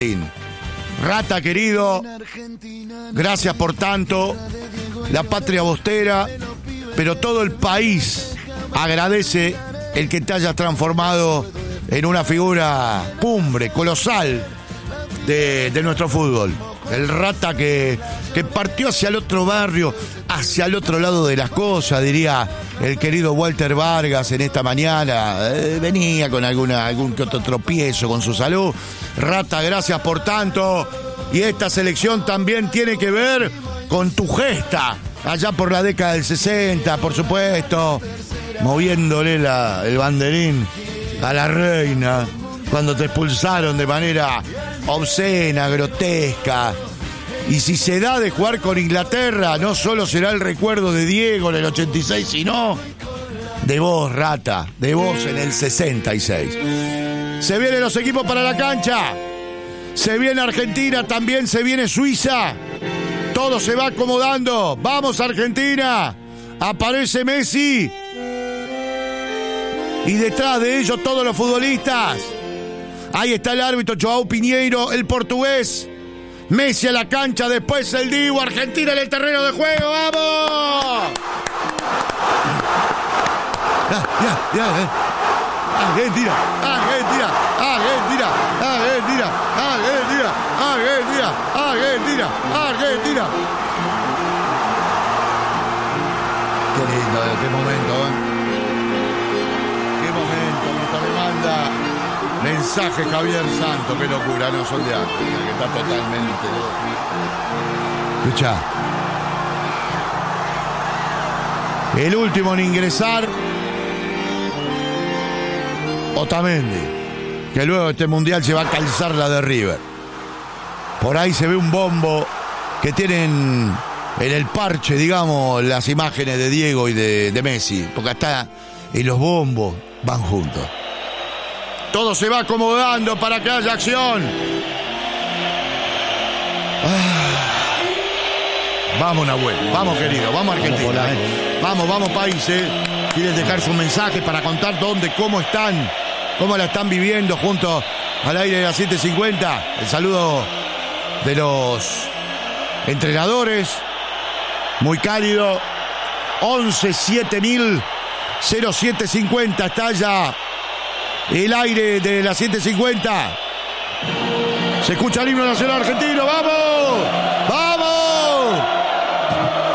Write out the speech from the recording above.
Rata querido, gracias por tanto. La patria bostera, pero todo el país agradece el que te hayas transformado en una figura cumbre, colosal de nuestro fútbol. El Rata que partió hacia el otro barrio, hacia el otro lado de las cosas, diría el querido Walter Vargas en esta mañana. Venía con algún que otro tropiezo con su salud. Rata, gracias por tanto. Y esta selección también tiene que ver con tu gesta, allá por la década del 60, por supuesto, moviéndole el banderín a la reina, cuando te expulsaron de manera obscena, grotesca. Y si se da de jugar con Inglaterra, no solo será el recuerdo de Diego en el 86, sino de vos, Rata, de vos en el 66. Se vienen los equipos para la cancha. Se viene Argentina, también se viene Suiza. Todo se va acomodando. Vamos, Argentina. Aparece Messi. Y detrás de ellos todos los futbolistas. Ahí está el árbitro João Pinheiro, el portugués. Messi a la cancha, después el Dibu. Argentina en el terreno de juego. ¡Vamos! Argentina, Argentina, Argentina, Argentina, Argentina, Argentina, Argentina, Argentina. Qué lindo, qué momento, Qué momento, me manda mensaje Javier Santos, qué locura, no son de arte, que está totalmente. Escuchá. El último en ingresar, Otamendi, que luego de este mundial se va a calzar la de River. Por ahí se ve un bombo que tienen en el parche, digamos, las imágenes de Diego y de Messi, porque hasta y los bombos van juntos. Todo se va acomodando para que haya acción. Vamos, Nahuel, vamos, querido, vamos, Argentina. Vamos, países. Quieren dejar su mensaje para contar dónde, cómo están, cómo la están viviendo junto al aire de las 7:50. El saludo de los entrenadores, muy cálido. 11-7000-0750 está ya el aire de las 7:50. Se escucha el himno nacional argentino. ¡Vamos!